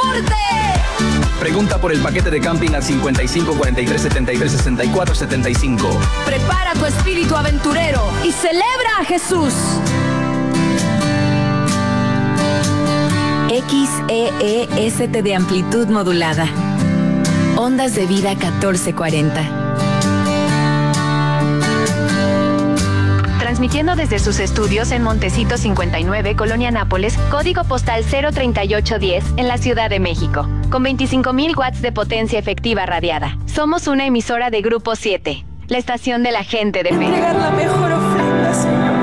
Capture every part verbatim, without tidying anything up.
norte. Pregunta por el paquete de camping al cincuenta y cinco, cuarenta y tres, setenta y tres, sesenta y cuatro, setenta y cinco. Prepara tu espíritu aventurero y celebra a Jesús. X E E S T de amplitud modulada. Ondas de vida catorce cuarenta. Transmitiendo desde sus estudios en Montecito cincuenta y nueve, Colonia Nápoles, código postal cero treinta y ocho diez, en la Ciudad de México, con veinticinco mil watts de potencia efectiva radiada. Somos una emisora de Grupo siete, la estación de la gente de fe. Entregar la mejor ofrenda, Señor.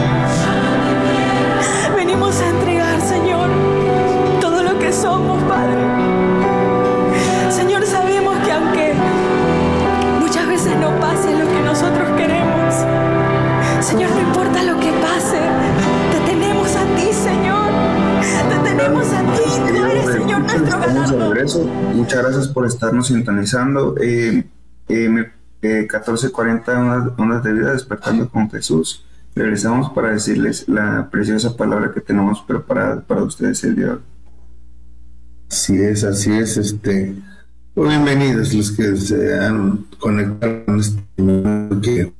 Venimos a entregar, Señor, todo lo que somos, Padre. Señor, sabemos que aunque muchas veces no pase lo que nosotros queremos, Señor, no importa lo que pase, te tenemos a ti, Señor. Te tenemos a ti, tú eres, Señor, nuestro ganador. Muchas gracias por estarnos sintonizando. Eh, eh, eh, catorce cuarenta ondas, ondas de vida, despertando con Jesús. Regresamos para decirles la preciosa palabra que tenemos preparada para ustedes el día de hoy. Así es, así es. Este, bienvenidos los que se han conectado con este que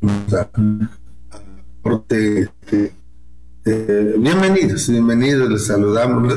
Este, eh, bienvenidos, bienvenidos, les saludamos.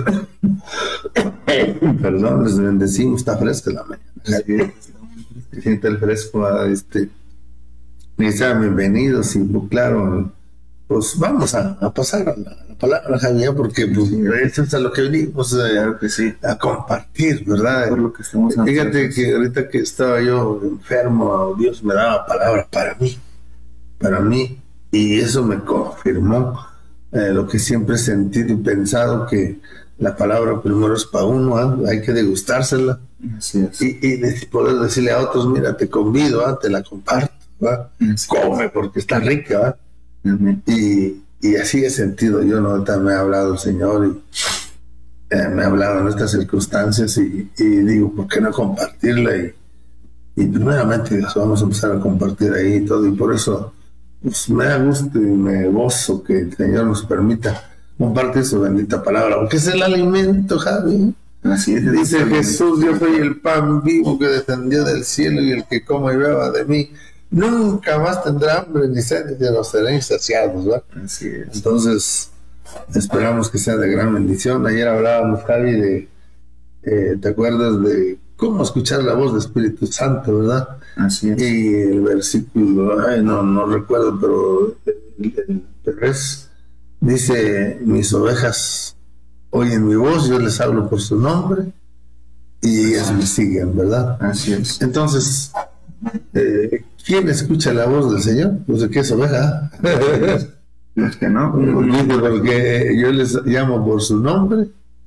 Perdón, les bendecimos, está fresca la mañana. Se siente el fresco, este, y sean bienvenidos. Y pues, claro, pues vamos a, a pasar a la, la palabra, Javier, porque pues, eso es a lo que venimos, eh, claro que sí, a compartir, ¿verdad? Por lo que estamos Fíjate haciendo. Que ahorita que estaba yo enfermo, Dios me daba palabra para mí, para mí. Y eso me confirmó eh, lo que siempre he sentido y pensado, que la palabra primero es para uno, ¿eh? Hay que degustársela. Así es. Y, y de, poder decirle a otros, mira, te convido, ¿eh? Te la comparto, ¿eh? Come porque está rica. ¿eh? Uh-huh. y, y así he sentido yo, ¿no? Ahorita me ha hablado el Señor y eh, me ha hablado en estas circunstancias y, y digo, ¿por qué no compartirla? Y, y primeramente Dios, vamos a empezar a compartir ahí y todo, y por eso pues me da gusto y me gozo que el Señor nos permita compartir su bendita palabra, porque es el alimento, Javi. Así es, dice Jesús, yo soy el pan vivo que descendió del cielo, y el que coma y beba de mí nunca más tendrá hambre ni sed, y los seréis saciados, ¿verdad? Así es. Entonces esperamos que sea de gran bendición. Ayer hablábamos, Javi, de eh, ¿te acuerdas de cómo escuchar la voz del Espíritu Santo, verdad? Así es. Y el versículo, ay, no, no recuerdo, pero el, el Perez dice, mis ovejas oyen mi voz, yo les hablo por su nombre y ellas me siguen, ¿verdad? Así es. Entonces, eh, ¿quién escucha la voz del Señor? Pues de qué es oveja. Es que no, porque yo les llamo por su nombre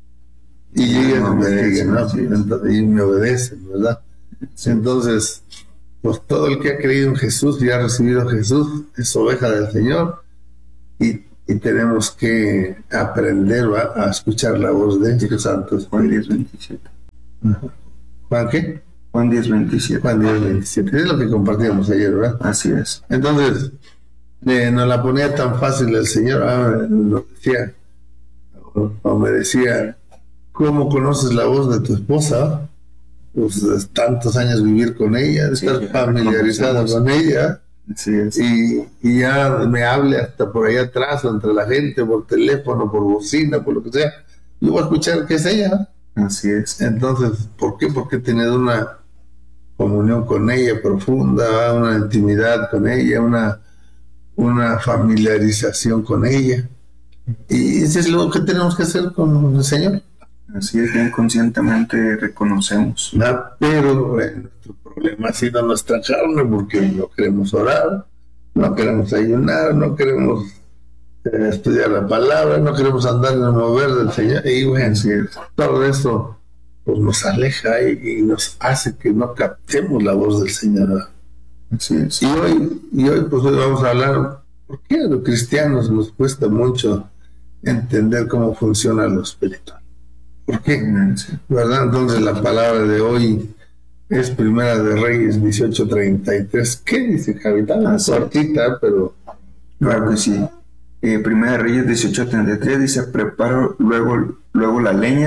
y ellas no, me siguen, ¿no? Y me obedecen, ¿verdad? Entonces, pues todo el que ha creído en Jesús y ha recibido a Jesús es oveja del Señor, y, y tenemos que aprender a, a escuchar la voz de Dios Santo. Juan diez veintisiete. ¿Juan qué? Juan diez veintisiete. Juan diez veintisiete. Es lo que compartíamos ayer, ¿verdad? Así es. Entonces, eh, nos la ponía tan fácil el Señor, ah, lo decía, o, o me decía, ¿cómo conoces la voz de tu esposa? Pues tantos años vivir con ella, de sí, estar familiarizado con ella, sí, sí. Y, y ya me hable hasta por allá atrás, o entre la gente, por teléfono, por bocina, por lo que sea, yo voy a escuchar que es ella. Así es. Entonces, ¿por qué? Porque he tenido una comunión con ella profunda, una intimidad con ella, una, una familiarización con ella. Y eso es lo que tenemos que hacer con el Señor. Así es, bien conscientemente reconocemos. Ah, pero bueno, nuestro problema ha sido nuestra carne, porque no queremos orar, no queremos ayunar, no queremos eh, estudiar la palabra, no queremos andar en el mover del Señor. Y bueno, sí, todo eso pues, nos aleja y, y nos hace que no captemos la voz del Señor. Así es. Y hoy, y hoy pues hoy vamos a hablar, ¿por qué a los cristianos nos cuesta mucho entender cómo funciona lo espiritual? ¿Por qué? ¿Verdad? Entonces la palabra de hoy es Primera de Reyes dieciocho treinta y tres. ¿Qué dice, Javita? Ah, cortita, pero... Claro que sí. Eh, Primera de Reyes dieciocho treinta y tres dice, preparo luego, luego la leña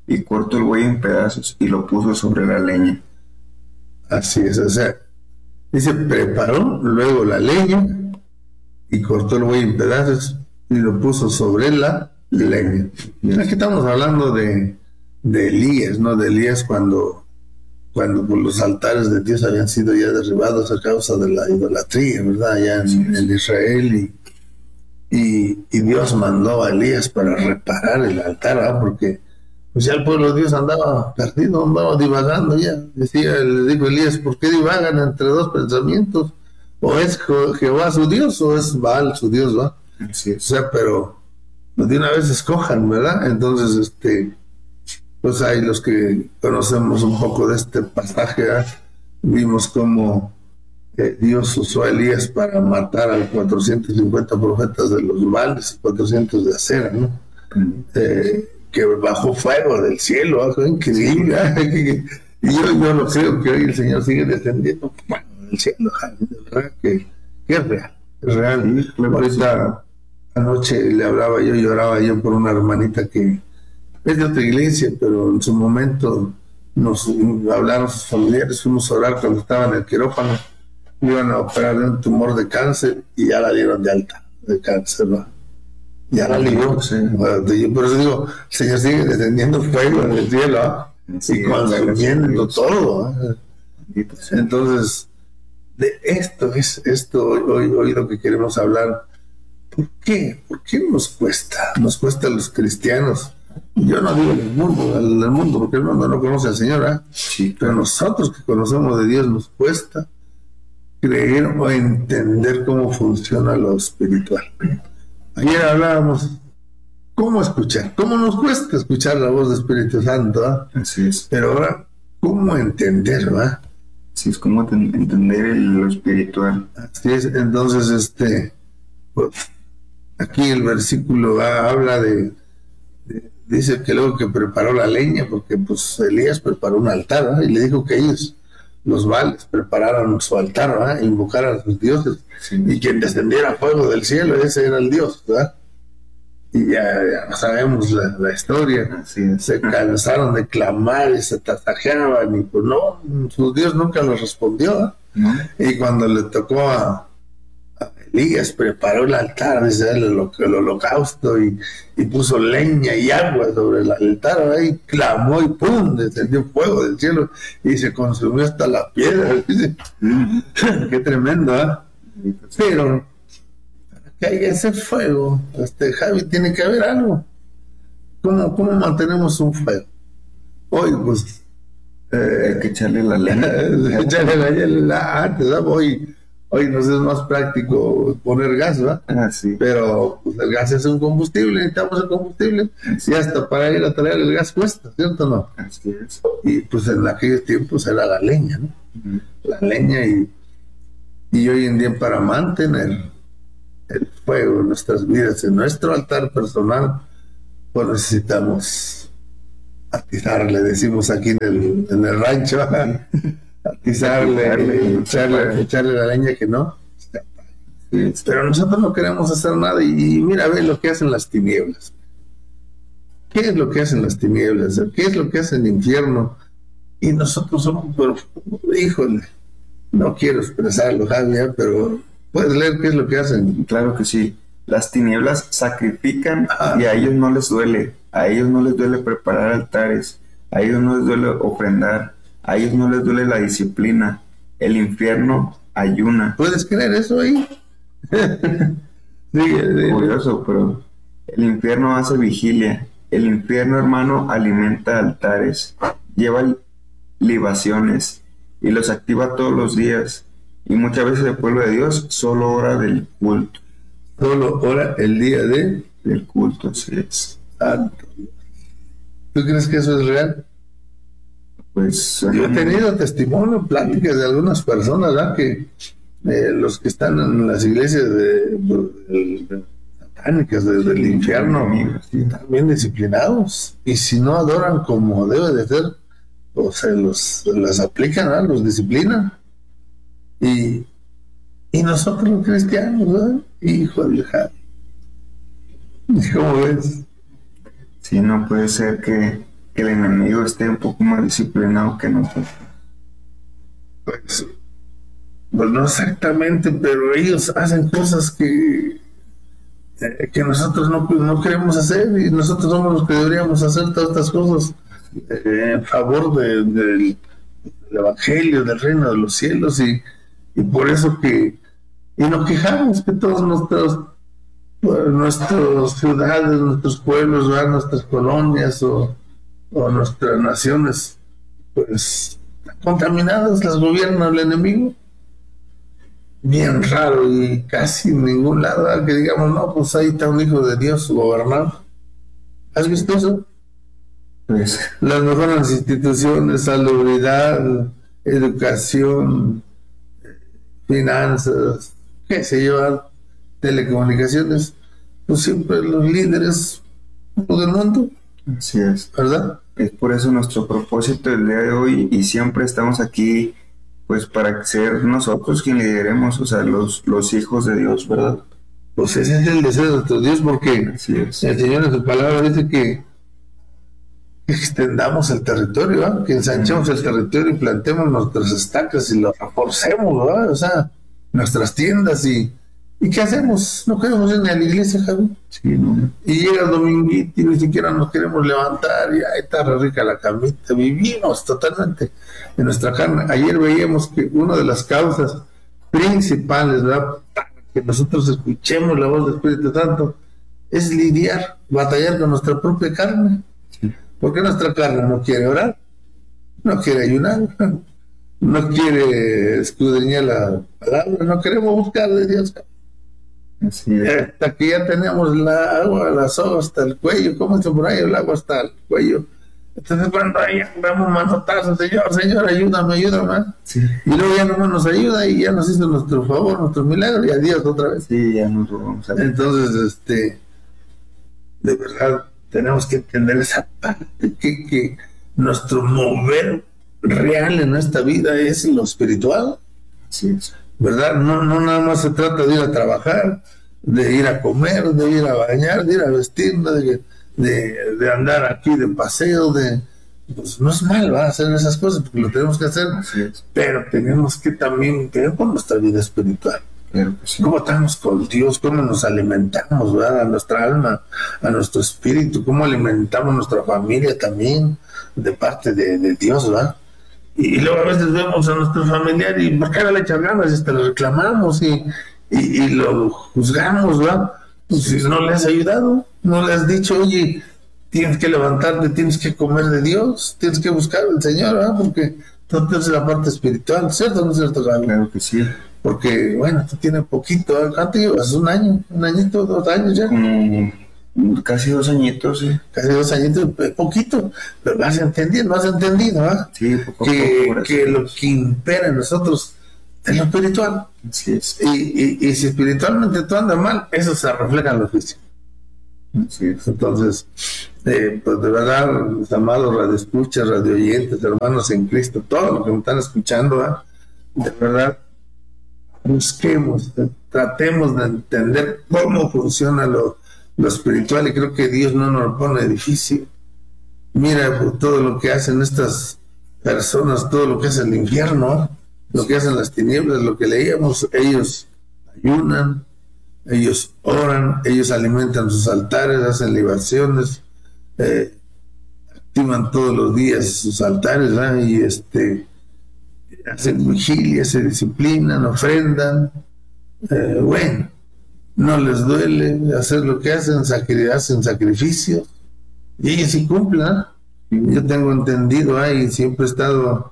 y cortó el buey en pedazos y lo puso sobre la leña. Así es, o sea, dice, preparó luego la leña y cortó el buey en pedazos y lo puso sobre la leña. Mira, aquí estamos hablando de, de Elías, ¿no? De Elías cuando, cuando pues, los altares de Dios habían sido ya derribados a causa de la idolatría, ¿verdad? Allá en, en Israel y, y, y Dios mandó a Elías para reparar el altar, ¿verdad? Porque pues ya el pueblo de Dios andaba perdido, andaba divagando ya. Decía, le dijo Elías, ¿por qué divagan entre dos pensamientos? O es Jehová su Dios o es Baal su Dios, ¿va? Así es. O sea, pero de una vez escojan, ¿verdad? Entonces, este, pues hay los que conocemos un poco de este pasaje, ¿verdad? Vimos cómo eh, Dios usó a Elías para matar a cuatrocientos cincuenta profetas de los Baales, cuatrocientos de Acera, ¿no? Mm. Eh, que bajó fuego del cielo, algo increíble, ¿eh? Y yo, yo no creo que hoy el Señor sigue descendiendo fuego del cielo, de verdad que, que es real, es real. Sí, ahorita anoche le hablaba yo, lloraba yo por una hermanita que es de otra iglesia, pero en su momento nos hablaron sus familiares, fuimos a orar cuando estaba en el quirófano, iban a operar de un tumor de cáncer y ya la dieron de alta de cáncer, ¿no? Ya la libró, sí. Por eso digo, el Señor sigue descendiendo fuego en el cielo, ¿eh? Sí, y consumiendo todo, ¿eh? Entonces, de esto es esto hoy, hoy, hoy lo que queremos hablar. ¿Por qué? ¿Por qué nos cuesta? Nos cuesta a los cristianos. Yo no digo el mundo, el mundo, porque el mundo no conoce al Señor, ¿eh? Sí, pero nosotros que conocemos de Dios nos cuesta creer o entender cómo funciona lo espiritual. Ayer hablábamos cómo escuchar, cómo nos cuesta escuchar la voz del Espíritu Santo, ¿eh? Así es. Pero ahora, ¿cómo entender, ¿verdad? Así es, cómo entender el, lo espiritual. Así es, entonces, este, pues, aquí el versículo ah, habla de, de, dice que luego que preparó la leña, porque pues Elías preparó un altar, ¿verdad? Y le dijo que ellos, los Baales, prepararan su altar, ¿verdad? Invocaran a sus dioses, sí. Y quien descendiera fuego del cielo, ese era el Dios, ¿verdad? Y ya, ya sabemos la, la historia. Así se cansaron de clamar y se tasajeaban, y pues no, su Dios nunca les respondió, ¿eh? ¿No? Y cuando le tocó a, a Elías, preparó el altar, dice el, el, el holocausto, y, y puso leña y agua sobre el altar, ¿verdad? Y clamó y ¡pum! Descendió fuego del cielo y se consumió hasta la piedra. Qué tremendo, ¿eh? Pero para que haya ese fuego, este Javi, tiene que haber algo. ¿Cómo, cómo mantenemos un fuego? Hoy, pues, eh, hay que echarle la leña. echarle la leña antes, ¿no? Hoy, hoy nos es más práctico poner gas, ¿verdad? Ah, sí. Pero pues, el gas es un combustible, necesitamos el combustible, sí. Y hasta para ir a traer el gas cuesta, ¿cierto o no? Así es. Y pues en aquellos tiempos era la leña, ¿no? Uh-huh. La leña y, y hoy en día para mantener el fuego en nuestras vidas, en nuestro altar personal, pues necesitamos atizarle, decimos aquí en el, en el rancho, atizarle, echarle, echarle la leña que no. Sí, pero nosotros no queremos hacer nada y, y mira, ve lo que hacen las tinieblas. ¿Qué es lo que hacen las tinieblas? ¿Qué es lo que hace el infierno? Y nosotros somos, pero, híjole, no quiero expresarlo, Javier, pero ¿puedes leer qué es lo que hacen? Claro que sí. Las tinieblas sacrifican ah, y a ellos no les duele. A ellos no les duele preparar altares. A ellos no les duele ofrendar. A ellos no les duele la disciplina. El infierno ayuna. ¿Puedes creer eso ahí? Sí, es curioso, pero el infierno hace vigilia. El infierno, hermano, alimenta altares. Lleva libaciones y los activa todos los días. Y muchas veces el pueblo de Dios solo ora del culto. Solo ora el día de del culto, así es. Santo. ¿Tú crees que eso es real? Pues yo he tenido testimonio, pláticas de algunas personas, ¿verdad? Que eh, los que están en las iglesias de, de, de satánicas de, del infierno están bien disciplinados, y si no adoran como debe de ser, pues se los se las aplican, ¿verdad? Los disciplinan. Y, y nosotros los cristianos, ¿verdad? Hijo de Javi, ¿cómo ves? Sí, no puede ser que que el enemigo esté un poco más disciplinado que nosotros. Pues, pues no exactamente, pero ellos hacen cosas que, eh, que nosotros no, no queremos hacer, y nosotros somos los que deberíamos hacer todas estas cosas eh, en favor de, de, del evangelio, del reino de los cielos, y, y por eso que y nos quejamos que todos nuestros nuestras ciudades, nuestros pueblos, ¿verdad? Nuestras colonias o, o nuestras naciones, pues contaminadas, las gobierna el enemigo. Bien raro, y casi en ningún lado, ¿verdad? Que digamos, no, pues ahí está un hijo de Dios gobernando. ¿Has visto eso? Pues, Las mejores instituciones, salubridad, educación, finanzas, qué sé yo, telecomunicaciones, pues siempre los líderes del mundo, así es. ¿verdad? Es por eso nuestro propósito del día de hoy, y siempre estamos aquí pues para ser nosotros quien lideremos, o sea, los, los hijos de Dios, ¿verdad? Pues ese es el deseo de nuestro Dios, porque Así es. el Señor en su palabra dice que extendamos el territorio, ¿verdad? Que ensanchemos el territorio y plantemos nuestras estacas y lo reforcemos, ¿verdad? O sea, nuestras tiendas, y ¿y qué hacemos? No queremos ir ni a la iglesia, Javi. Sí, ¿no? Y llega el dominguito y ni siquiera nos queremos levantar, y ahí está rica la camita, vivimos totalmente en nuestra carne. Ayer veíamos que una de las causas principales, ¿verdad?, para que nosotros escuchemos la voz del Espíritu Santo es lidiar, batallar con nuestra propia carne. Sí. Porque nuestra carne no quiere orar, no quiere ayunar, no quiere escudriñar la palabra, no queremos buscar de Dios. Así es. Hasta que ya tenemos la agua, la soga hasta el cuello, ¿cómo se por ahí el agua hasta el cuello? Entonces cuando ahí damos manotazos, Señor, Señor, ayúdame, ayúdame. Sí. Y luego ya nomás nos ayuda y ya nos hizo nuestro favor, nuestro milagro, y adiós otra vez. Sí, ya nos vamos a ver. Entonces, este, de verdad, tenemos que entender esa parte, que, que nuestro mover real en esta vida es lo espiritual. Así es. ¿Verdad? No, no nada más se trata de ir a trabajar, de ir a comer, de ir a bañar, de ir a vestirnos, de, de, de andar aquí de paseo, de pues no es mal, va a hacer esas cosas porque lo tenemos que hacer, Así es. pero tenemos que también ver por nuestra vida espiritual. Claro que sí. ¿Cómo estamos con Dios? ¿Cómo nos alimentamos, ¿verdad? A nuestra alma, a nuestro espíritu? ¿Cómo alimentamos nuestra familia también de parte de, de Dios, ¿verdad? Y luego a veces vemos a nuestro familiar y por qué le echan ganas y hasta lo reclamamos y, y, y lo juzgamos, ¿verdad? Pues si no le has ayudado, no le has dicho, oye, tienes que levantarte, tienes que comer de Dios, tienes que buscar al Señor, ¿verdad? Porque tú tienes la parte espiritual, ¿cierto o no es cierto, Gaby? Claro que sí. Porque, bueno, tú tienes poquito, ¿eh? ¿Cuánto llevas? ¿Un año? ¿Un añito? ¿Dos años ya? Como casi dos añitos, sí. Casi dos añitos, poquito, pero vas entendiendo, has entendido, ¿ah? Sí, poco a que, poco. que lo que impera en nosotros es lo espiritual. Así es. Y, y, y si espiritualmente tú andas mal, eso se refleja en lo físico. Así es. Entonces, eh, pues de verdad, mis amados radioescuchas, radioyentes, hermanos en Cristo, todos los que me están escuchando, ¿ah? De verdad, busquemos, eh, tratemos de entender cómo funciona lo, lo espiritual, y creo que Dios no nos lo pone difícil. Mira por todo lo que hacen estas personas, todo lo que hace el infierno, lo que hacen las tinieblas, lo que leíamos, ellos ayunan, ellos oran, ellos alimentan sus altares, hacen libaciones, eh, activan todos los días sus altares, ¿verdad? Y este hacen vigilias, se disciplinan, ofrendan, eh, bueno, no les duele hacer lo que hacen, sacri- hacen sacrificios, y ellos sí cumplen, ¿eh? Yo tengo entendido, ahí siempre he estado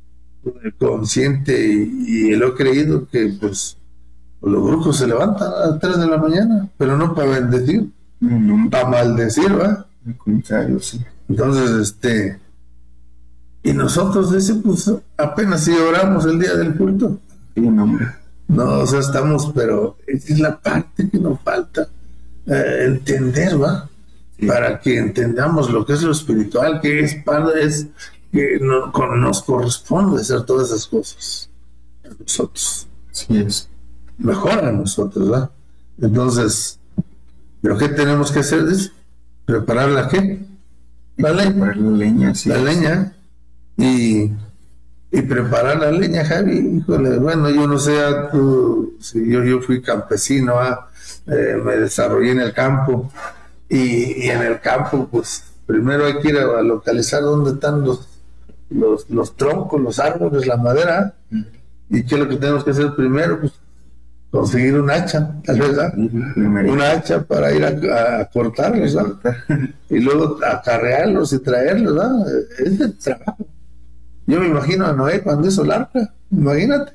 consciente y, y lo he creído que pues los brujos se levantan a las tres de la mañana, pero no para bendecir, No, para maldecir, ¿va? al contrario, sí. Entonces, este, y nosotros, dice, pues apenas si oramos el día del culto. Sí, no, hombre. No, o sea, estamos, pero esa es la parte que nos falta, eh, entender, ¿va? Sí. Para que entendamos lo que es lo espiritual, que es para, es que no, con, nos corresponde hacer todas esas cosas a nosotros, Así es. mejor a nosotros, ¿va? Entonces, ¿pero qué tenemos que hacer? Dice, ¿preparar la qué? la leña, Para la leña, sí. la leña y, y preparar la leña, Javi. Híjole, bueno, yo no sé, tú, si yo, yo fui campesino, ah, eh, me desarrollé en el campo y, y en el campo, pues primero hay que ir a, a localizar dónde están los, los, los troncos, los árboles, la madera. ¿Y qué es lo que tenemos que hacer primero? Pues conseguir un hacha, tal vez, ¿verdad? Una hacha para ir a, a cortarlos, ¿verdad? Y luego acarrearlos y traerlos, ¿verdad? Es el trabajo. Yo me imagino a Noé cuando hizo el arca, imagínate.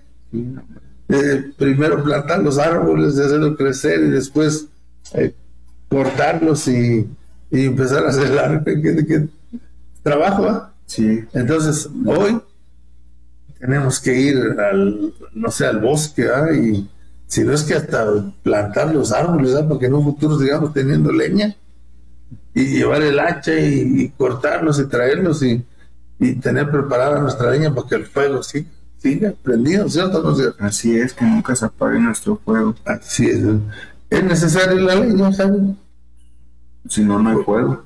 Eh, primero plantar los árboles, hacerlos crecer y después eh, cortarlos y, y empezar a hacer el arca. ¿Qué, qué trabajo, ¿verdad? Sí. Entonces, hoy tenemos que ir al, no sé, al bosque, ¿verdad? Y si no es que hasta plantar los árboles, ¿verdad? Para que en un futuro sigamos teniendo leña y llevar el hacha y, y cortarlos y traerlos y, y tener preparada nuestra leña para que el fuego siga, siga prendido, ¿cierto? ¿No es cierto? Así es, que nunca se apague nuestro fuego. Así es. ¿Es necesario la leña, Javi? Si no, no hay fuego.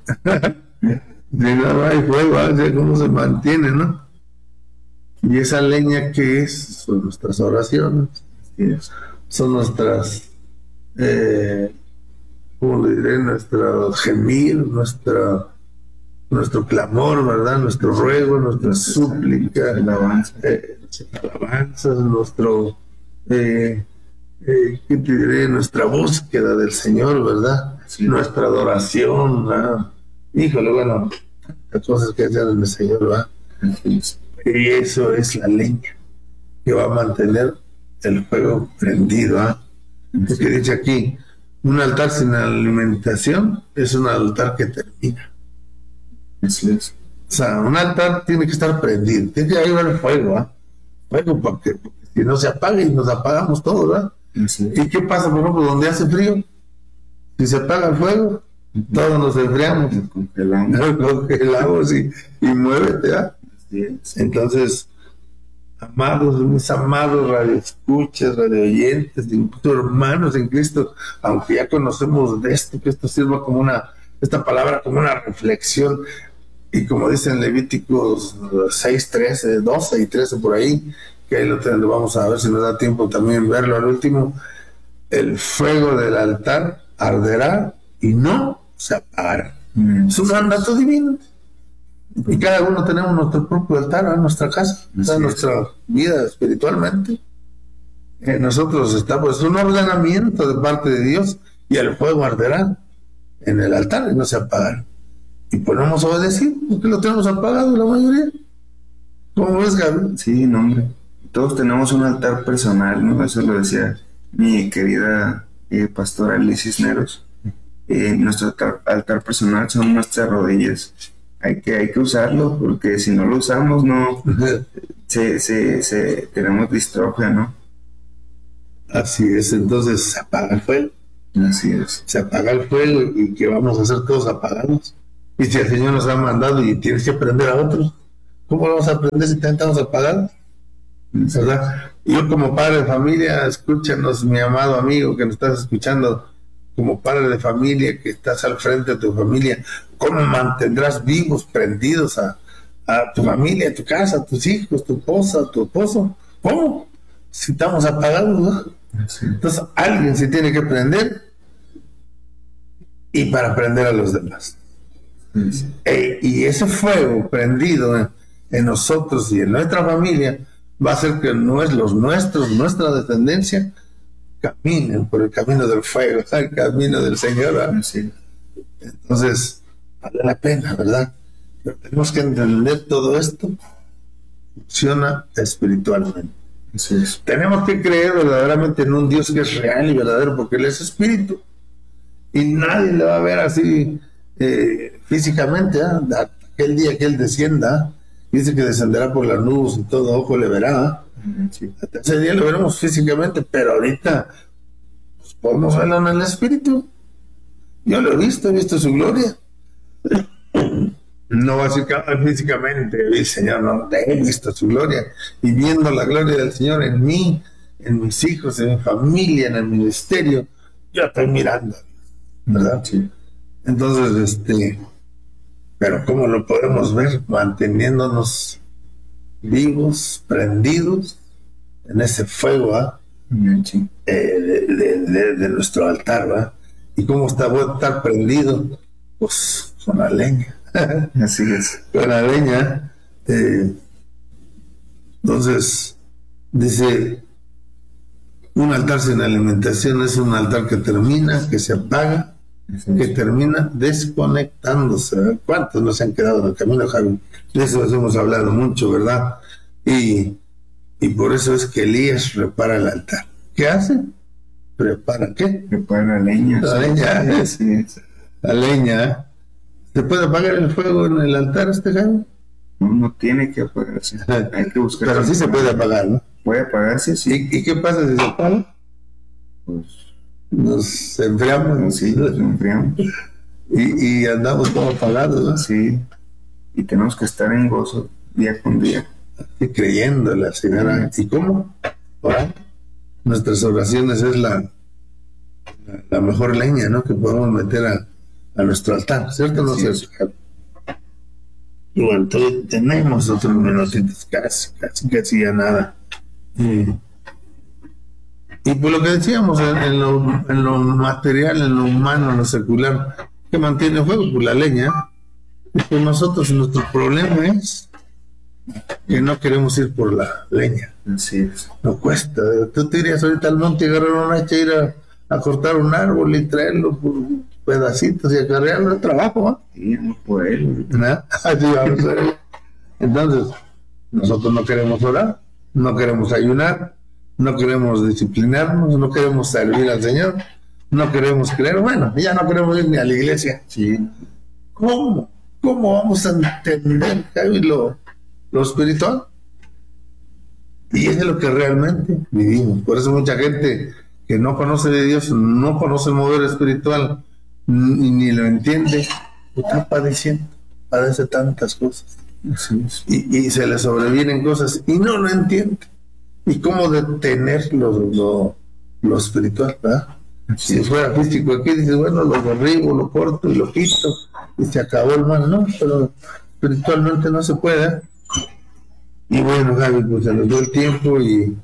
Si no, no hay fuego, ¿verdad? ¿Cómo se mantiene, no? Y esa leña que es, son nuestras oraciones, son nuestras, eh, ¿cómo le diré? Nuestro gemir, nuestra, nuestro clamor, ¿verdad? Nuestro ruego, nuestra súplica, Alabanza. eh, alabanzas, nuestro, eh, eh, ¿qué te diré? Nuestra búsqueda del Señor, ¿verdad? Sí. Nuestra adoración, ¿verdad? Híjole, bueno, las cosas que hacen en el Señor, ¿verdad? Así es. Y eso es la leña que va a mantener el fuego prendido, ¿ah? Porque dice aquí, un altar sin alimentación es un altar que termina. Así es. O sea, un altar tiene que estar prendido, tiene que haber el fuego, ¿ah? Fuego porque, porque si no se apaga y nos apagamos todos, ¿verdad? Así es. ¿Y qué pasa, por ejemplo, donde hace frío? Si se apaga el fuego, todos nos enfriamos, Nos congelamos. nos congelamos y, y muévete, ¿verdad? Así es. Entonces, amados, mis amados radioescuchas, radioyentes, incluso hermanos en Cristo, aunque ya conocemos de esto, que esto sirva como una, esta palabra como una reflexión, y como dicen Levíticos seis, trece, doce y trece por ahí, que ahí lo, lo vamos a ver si nos da tiempo también verlo al último, el fuego del altar arderá y no se apagará. Mm. Es un mandato divino. Y cada uno tenemos nuestro propio altar en nuestra casa, o sea, Así nuestra es. vida espiritualmente. Eh, nosotros estamos, es un ordenamiento de parte de Dios y el fuego arderá en el altar y no se apagará. Y podemos obedecer porque lo tenemos apagado la mayoría. ¿Cómo ves, Gabriel? Sí, no, hombre. Todos tenemos un altar personal, ¿no? Eso lo decía mi querida eh, pastora Liz Cisneros. Eh, nuestro altar, altar personal son nuestras rodillas. Hay que, hay que usarlo, porque si no lo usamos, no se, se, se tenemos distrofia, ¿no? Así es, entonces se apaga el fuego. Así es. Se apaga el fuego y ¿qué vamos a hacer todos apagados? Y si el Señor nos ha mandado y tienes que aprender a otros, ¿cómo lo vamos a aprender si estamos apagados? ¿Verdad? Yo como padre de familia, escúchanos, mi amado amigo que nos estás escuchando, como padre de familia que estás al frente de tu familia, ¿cómo mantendrás vivos, prendidos a, a tu familia, a tu casa, a tus hijos, tu esposa, tu esposo? ¿Cómo? Si estamos apagados, ¿no? Sí. Entonces alguien se tiene que prender y para prender a los demás. Sí. E, y ese fuego prendido en, en nosotros y en nuestra familia va a hacer que no es los nuestros, nuestra descendencia, caminen por el camino del fuego, el camino del Señor, ¿verdad? Sí. Entonces, vale la pena, ¿verdad? Pero tenemos que entender todo esto funciona espiritualmente. Así es. Tenemos que creer verdaderamente en un Dios que es real y verdadero, porque Él es espíritu. Y nadie le va a ver así eh, físicamente, ¿eh? Aquel día que Él descienda, dice que descenderá por las nubes y todo ojo le verá. Sí. Hasta ese día lo veremos físicamente, pero ahorita pues, podemos verlo en el espíritu. Yo lo he visto, he visto su gloria. No va a decir que ah, físicamente, el Señor, no, he visto su gloria. Y viendo la gloria del Señor en mí, en mis hijos, en mi familia, en el ministerio, yo estoy mirando, ¿verdad? Sí. Entonces, este, Pero ¿cómo lo podemos ver? Manteniéndonos vivos, prendidos en ese fuego, ¿ah? Sí. eh, de, de, de, de nuestro altar, ¿va? ¿Y cómo está bueno estar prendido? Pues con la leña. Así es. Con la leña. Eh, entonces, dice, un altar sin alimentación es un altar que termina, que se apaga, que termina desconectándose. ¿Cuántos nos han quedado en el camino, Javi? De eso hemos hablado mucho, ¿verdad? Y, y por eso es que Elías repara el altar. ¿Qué hace? ¿Prepara qué? Prepara la leña. La leña. Así es. La leña. ¿Se puede apagar el fuego en el altar, este Javi? No, no tiene que apagarse. Hay que buscar. Pero sí se puede apagar, ¿no? Puede apagarse, sí. ¿Y, y qué pasa si se apaga? Pues Nos enfriamos. sí, nos enfriamos. Y, y andamos todos apagados, ¿no? Sí. Y tenemos que estar en gozo día con día. Y creyéndole al Señor. ¿Y cómo? Orando. Nuestras oraciones es la, la, la mejor leña, ¿no? Que podemos meter a, a nuestro altar, ¿cierto o no Sí. cierto? Y bueno, entonces tenemos otros minutitos, casi, casi, casi ya nada. Y, y por lo que decíamos, en, en, lo, en lo material, en lo humano, en lo secular, que mantiene el fuego, pues la leña. Y pues nosotros, nuestro problema es que no queremos ir por la leña. Así es. No cuesta. Tú te irías ahorita al monte y agarrar una hacha, ir a, a cortar un árbol y traerlo por pedacitos y acarrearlo de trabajo, ¿no? Sí, vamos por él. ¿No? Así vamos a ver. Entonces, nosotros no queremos orar, no queremos ayunar, no queremos disciplinarnos, no queremos servir al Señor, no queremos creer. Bueno, ya no queremos ir ni a la iglesia. Sí. ¿Cómo? ¿Cómo vamos a entender, Javi, lo, lo espiritual? Y es de lo que realmente vivimos. Por eso mucha gente que no conoce de Dios, no conoce el mover espiritual, ni, ni lo entiende, está padeciendo, padece tantas cosas. Así es. Y, y se le sobrevienen cosas y no lo entiende. ¿Y cómo detener lo, lo, lo espiritual, verdad? Así Si es. fuera físico aquí, dices, bueno, lo derribo, lo corto y lo quito y se acabó el mal, ¿no? Pero espiritualmente no se puede. Y bueno, Javi, pues se nos dio el tiempo y,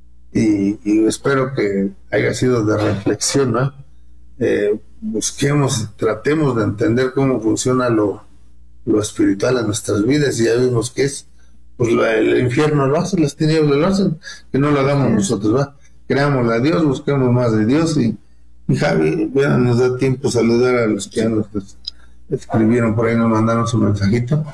y, y espero que haya sido de reflexión, ¿no? Eh, busquemos, tratemos de entender cómo funciona lo, lo espiritual en nuestras vidas y ya vimos que es, pues la, el infierno lo hace, las tinieblas lo hacen, que no lo hagamos nosotros, ¿va? Creámosle a Dios, busquemos más de Dios y, y Javi, bueno, nos da tiempo saludar a los que ya nos escribieron por ahí, nos mandaron su mensajito.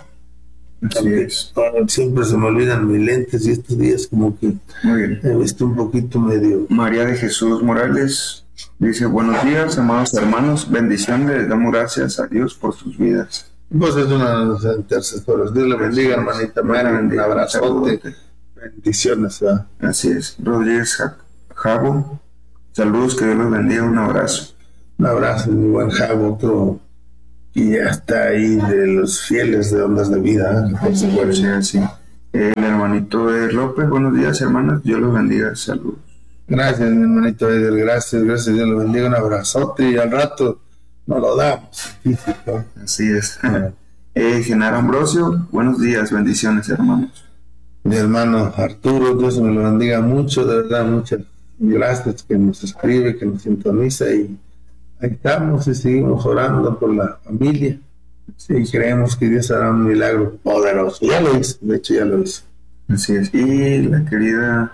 Así es. Siempre se me olvidan mis lentes y estos días como que Muy bien. he visto un poquito medio. María de Jesús Morales dice: buenos días, amados hermanos, bendiciones, les damos gracias a Dios por sus vidas. Pues es una de las intercesoras. Dios le bendiga, hermanita María, un abrazote, bendiciones, ¿verdad? Así es. Rodríguez Ja- Jabo, saludos, que Dios los bendiga, un abrazo. Un abrazo, mi buen Javo, otro y ya está ahí de los fieles de Ondas de Vida, ¿eh? Por supuesto. Así. El hermanito de López, buenos días, hermanos, Dios los bendiga, saludos. Gracias, mi hermanito Eder, gracias, gracias, Dios le bendiga, un abrazote y al rato nos lo damos. Físico. Así es. Eh, Genaro Ambrosio, buenos días, bendiciones, hermanos. Mi hermano Arturo, Dios me lo bendiga mucho, de verdad, muchas gracias que nos escribe, que nos sintoniza y ahí estamos y seguimos orando por la familia y creemos que Dios hará un milagro poderoso. Ya lo hizo, de hecho ya lo hizo. Así es. Y la querida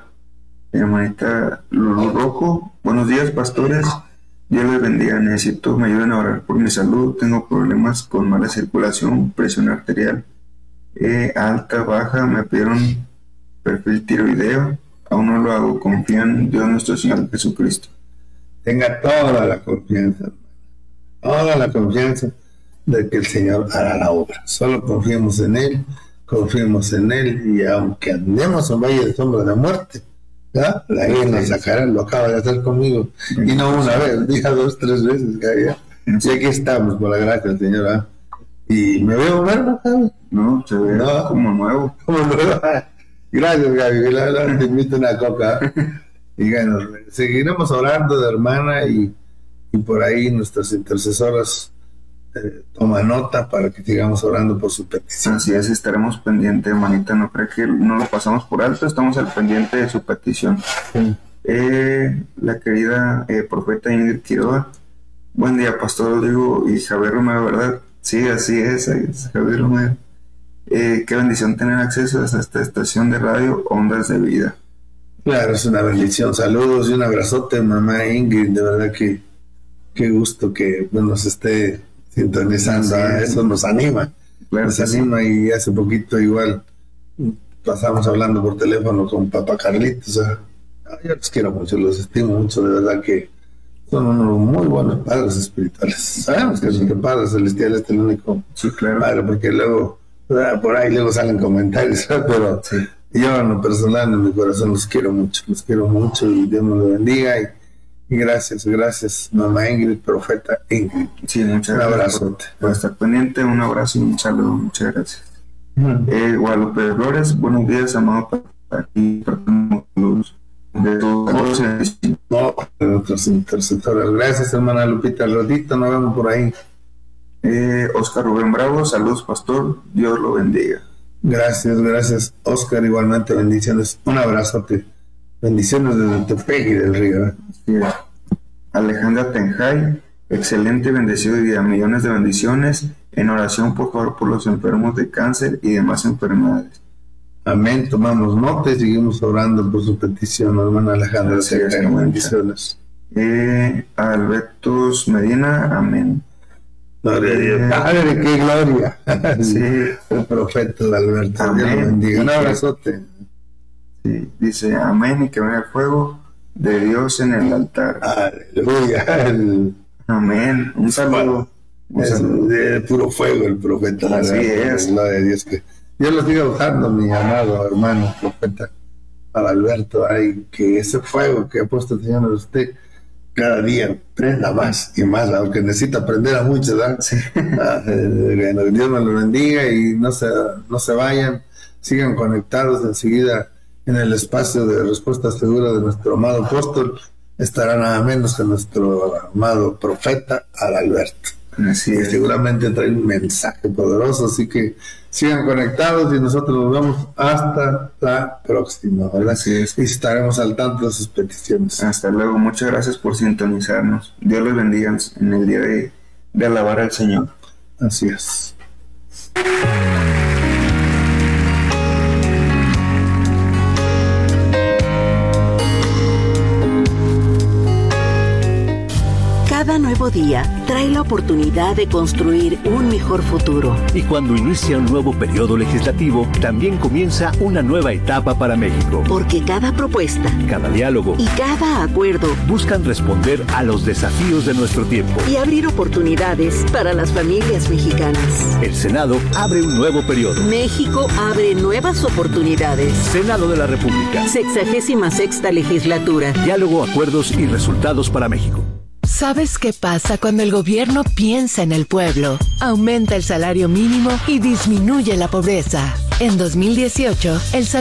hermanita Lulu Rojo, buenos días, pastores, Dios les bendiga, necesito me ayuden a orar por mi salud, tengo problemas con mala circulación, presión arterial eh, alta, baja, me pidieron perfil tiroideo, aún no lo hago, confío en Dios nuestro Señor Jesucristo. Tenga toda la confianza, toda la confianza de que el Señor hará la obra. Solo confiemos en Él, confiemos en Él y aunque andemos en valle de sombra de muerte, ¿ya? La Él nos sacará, lo acaba de hacer conmigo y no una vez, dije dos, tres veces, ya. Y aquí estamos por la gracia del Señor, ¿eh? Y me veo bueno, Gaby. No, se ve No. como nuevo. Como nuevo. Gracias, Gaby, la verdad te invito una coca. Y bueno, seguiremos orando de hermana y, y por ahí nuestras intercesoras eh, toma nota para que sigamos orando por su petición. Así es, estaremos pendientes, hermanita. No creo que no lo pasamos por alto, estamos al pendiente de su petición. Sí. Eh, la querida eh, profeta Ingrid Quiroga. Buen día, Pastor Rodrigo y Javier Romero, ¿verdad? Sí, así es, es Javier Romero. Eh, qué bendición tener acceso a esta estación de radio Ondas de Vida. Claro, es una bendición. Saludos y un abrazote, mamá Ingrid. De verdad que qué gusto que nos esté sintonizando. Sí, eso nos anima. Claro, nos sí, anima sí. Y hace poquito igual pasamos hablando por teléfono con papá Carlitos. O sea, yo los quiero mucho, los estimo mucho. De verdad que son unos muy buenos padres espirituales. Sabemos que nuestro Padre Celestial es el único sí, claro. padre, porque luego por ahí luego salen comentarios, pero sí. Yo en lo personal, en mi corazón, los quiero mucho, los quiero mucho y Dios me lo bendiga. Y, y gracias, gracias, mamá Ingrid, profeta Ingrid. Sí, muchas un gracias abrazo por, por estar pendiente, un abrazo y un saludo, muchas gracias. Mm. Eh, Guadalupe Flores, buenos días, amado para ti, de todos no, de nuestros intercesores. Gracias, hermana Lupita, al ratito nos vemos por ahí. Eh, Oscar Rubén Bravo, saludos, pastor, Dios lo bendiga. Gracias, gracias, Oscar, igualmente bendiciones, un abrazote, bendiciones desde Tepeji del Río. Sí. Alejandra Tenjay, excelente, bendecido día, millones de bendiciones, en oración por favor por los enfermos de cáncer y demás enfermedades. Amén, tomamos nota y seguimos orando por su petición, hermana Alejandra Tenjay, bendiciones. Eh, Albertus Medina, amén. Gloria a Dios. Padre, qué gloria. Sí, el profeta de Alberto. Amén. Dios lo bendiga. Un abrazote. Sí, dice amén y que venga el fuego de Dios en el altar. Aleluya. El... Amén. Un saludo. Un saludo. Es de puro fuego el profeta. Así es. Gloria a Dios. Que Dios lo siga usando, mi amado hermano profeta para Alberto. Ay, que ese fuego que ha puesto el Señor en usted cada día prenda más y más, aunque necesita aprender a mucho, ¿verdad? Sí. Ah, eh, Dios me lo bendiga y no se, no se vayan, sigan conectados. Enseguida en el espacio de respuesta segura de nuestro amado apóstol estará nada menos que nuestro amado profeta Adalberto. Así es. Y seguramente trae un mensaje poderoso, así que sigan conectados y nosotros nos vemos hasta la próxima, ¿verdad? Así es. Y estaremos al tanto de sus peticiones. Hasta luego, muchas gracias por sintonizarnos. Dios les bendiga en el día de, de alabar al Señor. Así es. Cada nuevo día trae la oportunidad de construir un mejor futuro. Y cuando inicia un nuevo periodo legislativo, también comienza una nueva etapa para México. Porque cada propuesta, cada diálogo y cada acuerdo buscan responder a los desafíos de nuestro tiempo y abrir oportunidades para las familias mexicanas. El Senado abre un nuevo periodo. México abre nuevas oportunidades. Senado de la República. Sexagésima sexta legislatura. Diálogo, acuerdos y resultados para México. ¿Sabes qué pasa cuando el gobierno piensa en el pueblo? Aumenta el salario mínimo y disminuye la pobreza. En dos mil dieciocho, el salario